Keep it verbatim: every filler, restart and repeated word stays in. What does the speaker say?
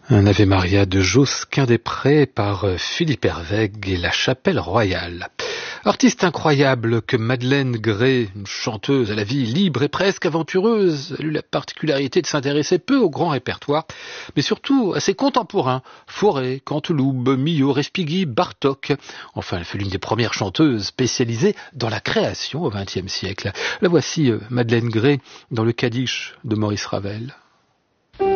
Un Ave Maria de Josquin-des-Prés par Philippe Hervègue et la Chapelle Royale. Artiste incroyable que Madeleine Gray, une chanteuse à la vie libre et presque aventureuse, elle eut la particularité de s'intéresser peu au grand répertoire, mais surtout à ses contemporains, Fauré, Canteloube, Milhaud, Respighi, Bartók. Enfin, elle fut l'une des premières chanteuses spécialisées dans la création au vingtième siècle. La voici, Madeleine Gray, dans le Kaddish de Maurice Ravel.